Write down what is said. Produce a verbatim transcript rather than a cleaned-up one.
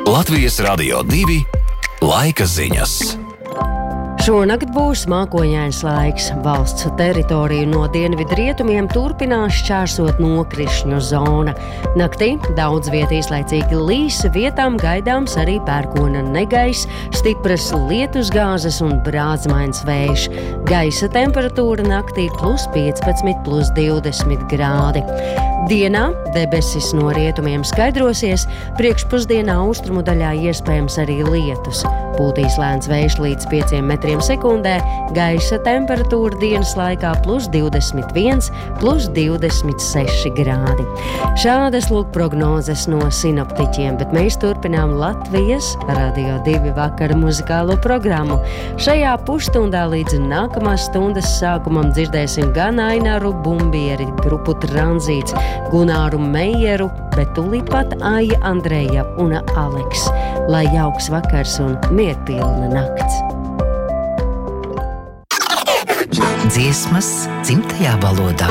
Latvijas Radio divi laika ziņas. Šonakt būs mākoņains laiks. Valsts teritoriju no dienvidu rietumiem turpinās šķērsot nokrišņu zona. Naktī daudz viet īslaicīgi līs, vietām gaidāms arī pērkona negaiss, stipras lietusgāzes un brāzmains vējš. Gaisa temperatūra naktī plus piecpadsmit, plus divdesmit grādi. Dienā debesis no rietumiem skaidrosies, priekšpusdienā austrumu daļā iespējams arī lietus. Pūtīs lēns vējš līdz pieciem metriem sekundē, gaisa temperatūra dienas laikā plus divdesmit viens, plus divdesmit seši grādi. Šādas lūk prognozes no sinoptiķiem, bet mēs turpinām Latvijas Radio divi vakara muzikālo programmu. Šajā pusstundā līdz nākamās stundas sākumam dzirdēsim gan Aināru Bumbieri, grupu Tranzīts, Gunāru Meijeru, bet tūlīt pat Aija Andreja un Aleks. Lai jauks vakars un mierpilna nakts. Dziesmas dzimtajā valodā.